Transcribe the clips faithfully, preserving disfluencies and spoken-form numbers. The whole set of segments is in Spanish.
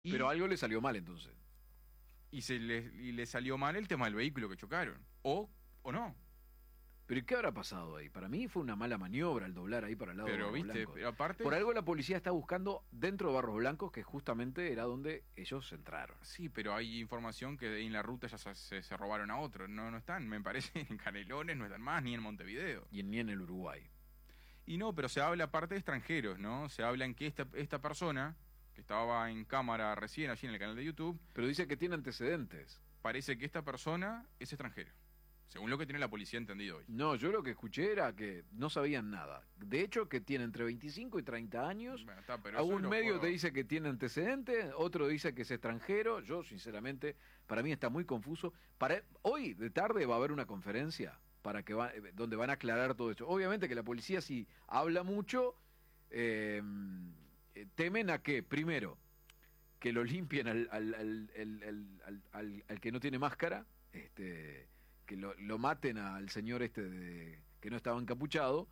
Pero Y, algo le salió mal entonces. y, se le, y le salió mal el tema del vehículo que chocaron. O, o no. ¿Pero qué habrá pasado ahí? Para mí fue una mala maniobra el doblar ahí para el lado de Pero, Barros viste, Blancos. pero aparte... Por algo la policía está buscando dentro de Barros Blancos, que justamente era donde ellos entraron. Sí, pero hay información que en la ruta ya se, se, se robaron a otros. No, no están, me parece, en Canelones, no están más, ni en Montevideo. Y ni en el Uruguay. Y no, pero se habla aparte de extranjeros, ¿no? Se habla en que esta, esta persona, que estaba en cámara recién allí en el canal de YouTube, Pero dice que tiene antecedentes. parece que esta persona es extranjero. Según lo que tiene la policía entendido hoy. No, yo lo que escuché era que no sabían nada. De hecho, que tiene entre veinticinco y treinta años. Bueno, está, pero eso Algún lo medio puedo- te dice que tiene antecedentes, otro dice que es extranjero. Yo, sinceramente, para mí está muy confuso. Para hoy de tarde va a haber una conferencia para que va, donde van a aclarar todo esto. Obviamente que la policía, si habla mucho, eh, eh, temen a que, primero, que lo limpien al, al, al, al, al- al- al- al que no tiene máscara, este, que lo, lo maten al señor este de, que no estaba encapuchado,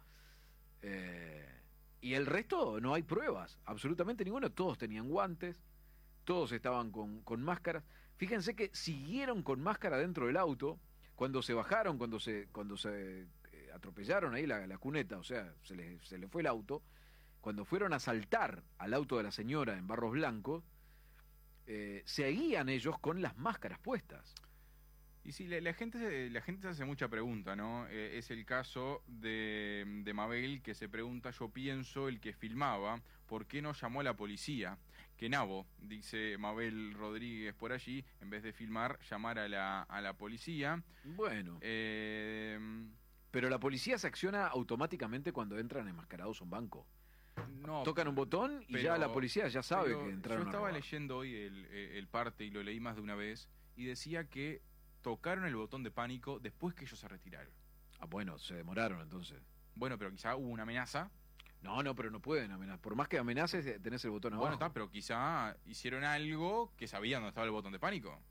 eh, y el resto no hay pruebas, absolutamente ninguna. Todos tenían guantes, todos estaban con, con máscaras. Fíjense que siguieron con máscara dentro del auto cuando se bajaron, cuando se cuando se eh, atropellaron ahí la, la cuneta, o sea, se le, se le fue el auto. Cuando fueron a saltar al auto de la señora en Barros Blancos, eh, seguían ellos con las máscaras puestas. Y sí, la, la gente se- la gente se hace mucha pregunta, ¿no? Eh, es el caso de, de Mabel, que se pregunta, yo pienso, el que filmaba, ¿por qué no llamó a la policía? Que nabo, dice Mabel Rodríguez por allí, en vez de filmar, llamar a la, a la policía. Bueno, Eh, pero la policía se acciona automáticamente cuando entran enmascarados a un banco. no, Tocan un botón y pero- ya la policía ya sabe pero que entraron Yo a estaba robar. leyendo hoy el, el parte y lo leí más de una vez, y decía que tocaron el botón de pánico después que ellos se retiraron. Ah, bueno, se demoraron entonces. Bueno, pero quizá hubo una amenaza. No, no, pero no pueden amenazar. Por más que amenaces, eh, tenés el botón Bueno, abajo. está, pero quizá hicieron algo que sabían dónde estaba el botón de pánico.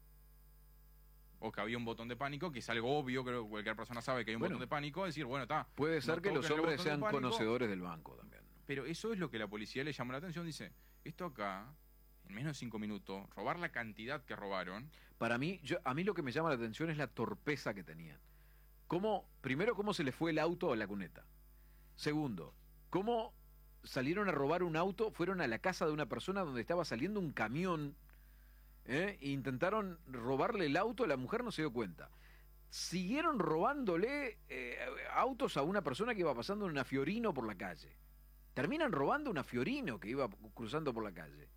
O que había un botón de pánico, que es algo obvio, creo que cualquier persona sabe que hay un Bueno, botón de pánico, decir, bueno, está. Puede ser no que los toquen el hombres botón de sean pánico. conocedores del banco también. Pero eso es lo que la policía le llamó la atención, dice, esto acá, en menos de cinco minutos, robar la cantidad que robaron. Para mí, yo, a mí lo que me llama la atención es la torpeza que tenían. Cómo, primero, cómo se les fue el auto a la cuneta. Segundo, cómo salieron a robar un auto, fueron a la casa de una persona donde estaba saliendo un camión, ¿eh? E intentaron robarle el auto, la mujer no se dio cuenta. Siguieron robándole eh, autos a una persona que iba pasando en una Fiorino por la calle. Terminan robando una Fiorino que iba cruzando por la calle.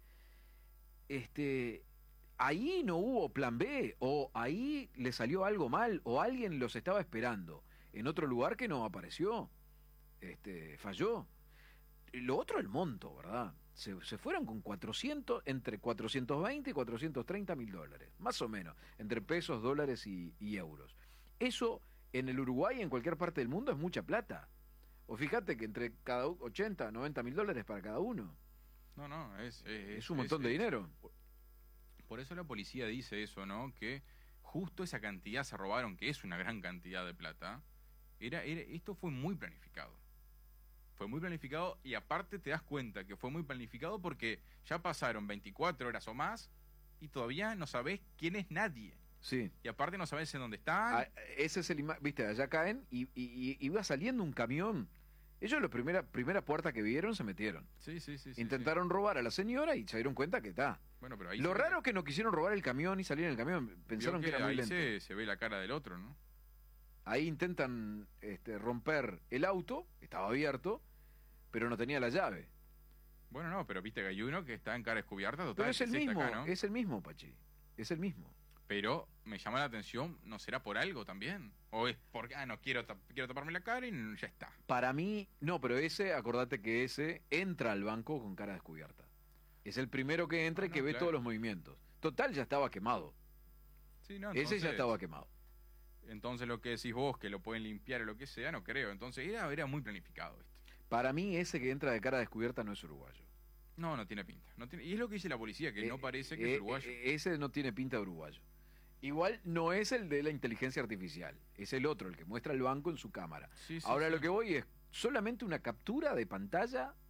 Este, ahí no hubo plan B, o ahí le salió algo mal, o alguien los estaba esperando en otro lugar que no apareció. Este, falló. Lo otro, el monto, ¿verdad? Se, se fueron con cuatrocientos, entre cuatrocientos veinte y cuatrocientos treinta mil dólares, más o menos, entre pesos, dólares y, y euros. Eso en el Uruguay y en cualquier parte del mundo es mucha plata. O fíjate que entre cada u- ochenta, noventa mil dólares para cada uno. No, no, es... Es, Es un montón de es- dinero. Por eso la policía dice eso, ¿no? Que justo esa cantidad se robaron, que es una gran cantidad de plata. Era, era, esto fue muy planificado. Fue muy planificado y aparte te das cuenta que fue muy planificado porque ya pasaron veinticuatro horas o más y todavía no sabés quién es nadie. Sí. Y aparte no sabés en dónde están. Ah, ese es el ima- viste, allá caen y, y, y iba saliendo un camión. Ellos la primera, primera puerta que vieron se metieron. Sí, sí, sí. sí, Intentaron robar a la señora y se dieron cuenta que está. sí. Bueno, pero ahí Lo se ve- raro es que no quisieron robar el camión y salir en el camión. vio Pensaron que, era muy ahí lento. se, se ve la cara del otro, ¿no? Ahí intentan este, romper el auto, estaba abierto, pero no tenía la llave. Bueno, no, pero viste que hay uno que está en cara descubierta total. Pero es el que sí está mismo, acá, ¿no? es el mismo, Pachi. Es el mismo. Pero me llama la atención, ¿no será por algo también? ¿O es porque, ah, no, quiero, tap- quiero taparme la cara y ya está? Para mí, no, pero ese, acordate que ese entra al banco con cara descubierta. Es el primero que entra Ah, y que no, ve claro. todos los movimientos. Total, ya estaba quemado. Sí, no, Ese entonces, ya estaba quemado. Entonces lo que decís vos, que lo pueden limpiar o lo que sea, no creo. Entonces era, era muy planificado esto. Para mí, ese que entra de cara descubierta no es uruguayo. No, no tiene pinta. No tiene, y es lo que dice la policía, que Eh, no parece que eh, es uruguayo. eh, ese no tiene pinta de uruguayo. Igual no es el de la inteligencia artificial, es el otro, el que muestra el banco en su cámara. Sí, sí, Ahora sí. lo que voy es solamente una captura de pantalla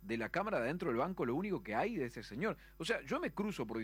de la cámara de adentro del banco lo único que hay de ese señor. O sea, yo me cruzo por